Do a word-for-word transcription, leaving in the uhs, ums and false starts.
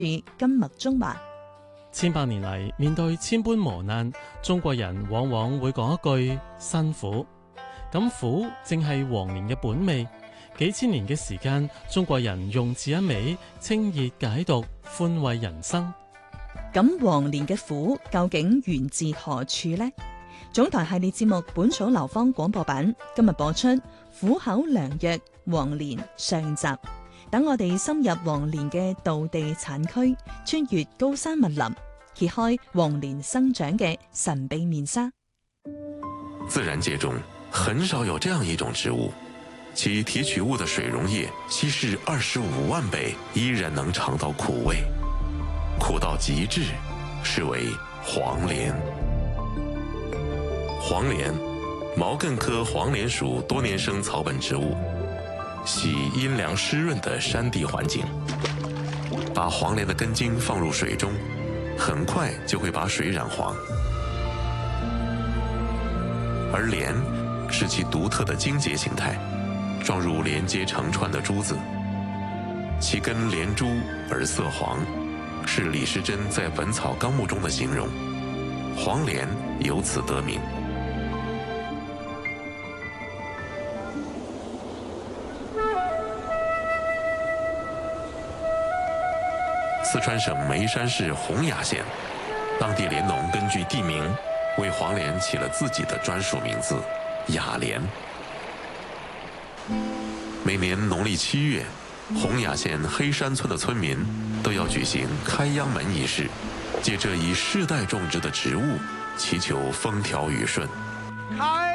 金麥中華。 千百年嚟，面對千般磨難，中國人往往會講一句辛苦。咁苦正係黃連嘅本味。幾千年嘅時間，中國人用字一味，清熱解毒，寬慰人生。 咁黃連嘅苦究竟源自何處呢？總台系列節目《本草流芳廣播版》今日播出苦口良藥黃連上集。等我哋深入黃連嘅道地產區，穿越高山密林，揭開黃連生長嘅神秘面紗。 自然界中很少有這樣一種植物，其提取物的水溶液稀釋二十五萬倍，依然能嘗到苦味，苦到極致，是為黃連。黃連，毛茛科黃連屬多年生草本植物，喜陰涼濕潤的山地環境。把黃連的根莖放入水中，很快就會把水染黃。而連是其獨特的莖節形態，狀如連接成串的珠子，其根連珠而色黃，是李時珍在《本草綱目》中的形容。黃連由此得名。四川省眉山市洪雅縣，當地連農根據地名為黃連起了自己的專屬名字雅連。每年農曆七月，洪雅縣黑山村的村民都要舉行開秧門儀式，借這一世代種植的植物，祈求風調雨順。